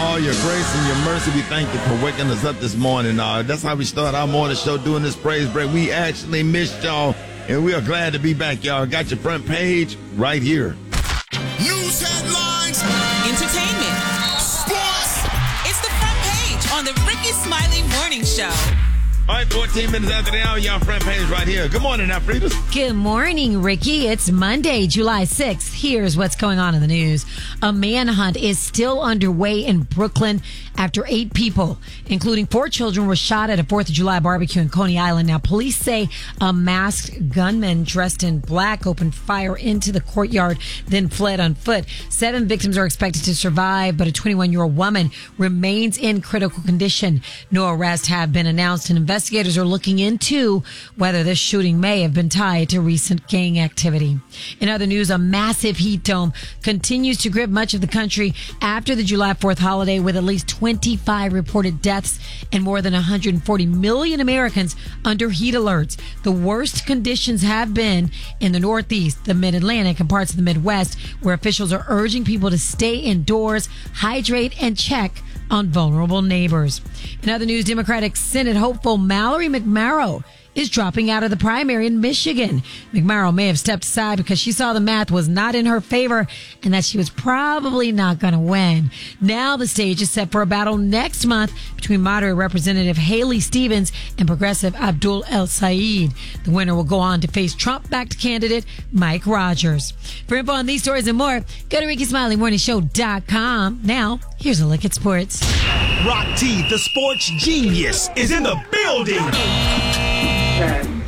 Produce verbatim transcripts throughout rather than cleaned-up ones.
all your grace and your mercy. We thank you for waking us up this morning. Uh, that's how we start our morning show, doing this praise break. We actually missed y'all, and we are glad to be back, y'all. Got your front page right here. News headlines. Entertainment. Sports. It's the front page on the Ricky Smiley Morning Show. All right, fourteen minutes after the hour, y'all front page right here. Good morning, Alfredo. Good morning, Ricky. It's Monday, July sixth. Here's what's going on in the news. A manhunt is still underway in Brooklyn after eight people, including four children, were shot at a fourth of July barbecue in Coney Island. Now, police say a masked gunman dressed in black opened fire into the courtyard, then fled on foot. Seven victims are expected to survive, but a twenty-one-year-old woman remains in critical condition. No arrests have been announced, and investigators are looking into whether this shooting may have been tied to recent gang activity. In other news, a massive heat dome continues to grip much of the country after the July fourth holiday, with at least twenty-five reported deaths and more than one hundred forty million Americans under heat alerts. The worst conditions have been in the Northeast, the Mid-Atlantic, and parts of the Midwest, where officials are urging people to stay indoors, hydrate, and check on vulnerable neighbors. In other news, Democratic Senate hopeful Mallory McMorrow is dropping out of the primary in Michigan. McMorrow may have stepped aside because she saw the math was not in her favor and that she was probably not going to win. Now the stage is set for a battle next month between moderate Representative Haley Stevens and progressive Abdul El Sayed. The winner will go on to face Trump-backed candidate Mike Rogers. For info on these stories and more, go to Ricky Smiley Morning Show dot com. Now, here's a look at sports. Rock T, the sports genius, is in the building. And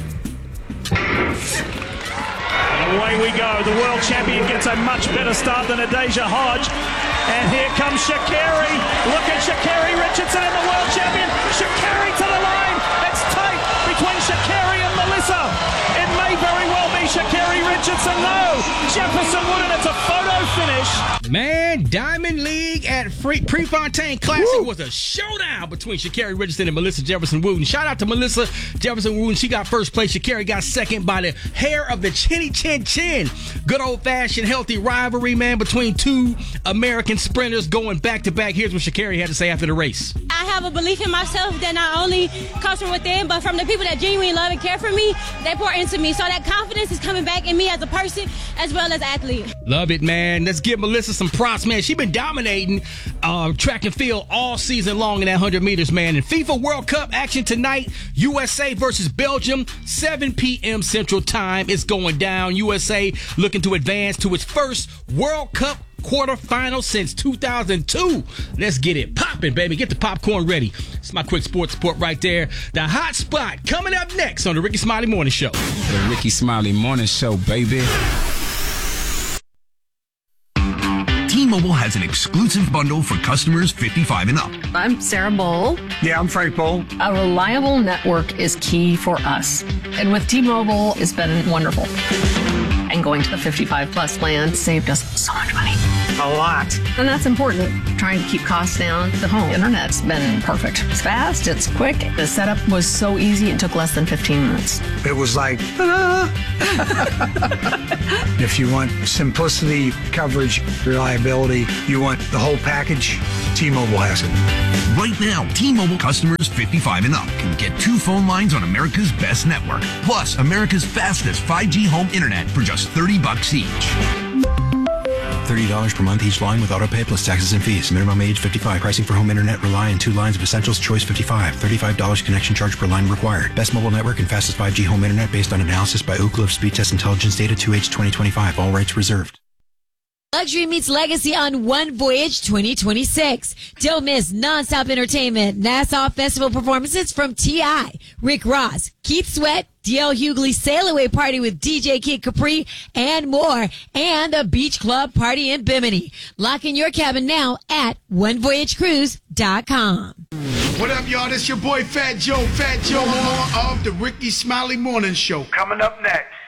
away we go. The world champion gets a much better start than Adasia Hodge. And here comes Sha'Carri. Look at Sha'Carri Richardson and the world champion. Sha'Carri to the line. It's tight between Sha'Carri and Melissa. It may very well be Sha'Carri Richardson. No, Jefferson Wooden. It's a photo finish. Man, Diamond League at Free- Prefontaine Classic Woo. was a showdown between Sha'Carri Richardson and Melissa Jefferson Wooden. Shout out to Melissa Jefferson Wooden. She got first place. Sha'Carri got second by the hair of the chinny chin chin. Good old-fashioned healthy rivalry, man, between two American sprinters going back-to-back. Here's what Sha'Carri had to say after the race. I have a belief in myself that not only comes from within, but from the people that genuinely love and care for me, they pour into me. So that confidence is coming back in me as a person as well as athlete. Love it, man. Let's give Melissa some props, man. She's been dominating uh, track and field all season long in that one hundred meters, man. And FIFA World Cup action tonight, U S A versus Belgium, seven p.m. Central Time. It's going down. U S A looking to advance to its first World Cup quarterfinal since two thousand two. Let's get it popping, baby. Get the popcorn ready. It's my quick sports report right there. The hot spot coming up next on the Ricky Smiley Morning Show. The Ricky Smiley Morning Show, baby. T-Mobile has an exclusive bundle for customers fifty-five and up. I'm Sarah Bowl. Yeah, I'm Frank Bowl. A reliable network is key for us. And with T-Mobile, it's been wonderful. And going to the fifty-five plus plan saved us so much money. A lot. And that's important. Trying to keep costs down. The home internet's been perfect. It's fast. It's quick. The setup was so easy. It took less than fifteen minutes. It was like, ta-da! If you want simplicity, coverage, reliability, you want the whole package, T-Mobile has it. Right now, T-Mobile customers fifty-five and up can get two phone lines on America's best network, plus America's fastest five G home internet for just thirty bucks each. thirty dollars per month each line with autopay plus taxes and fees. Minimum age fifty-five. Pricing for home internet rely on two lines of Essentials Choice fifty-five. thirty-five dollars connection charge per line required. Best mobile network and fastest five G home internet based on analysis by Ookla of Speed Test Intelligence Data two H twenty twenty-five. All rights reserved. Luxury meets legacy on One Voyage twenty twenty-six. Don't miss nonstop entertainment, Nassau Festival performances from T I, Rick Ross, Keith Sweat, D L Hughley Sail Away Party with D J Kid Capri, and more, and a beach club party in Bimini. Lock in your cabin now at one voyage cruise dot com. What up, y'all? This your boy Fat Joe, Fat Joe, owner of the Ricky Smiley Morning Show. Coming up next.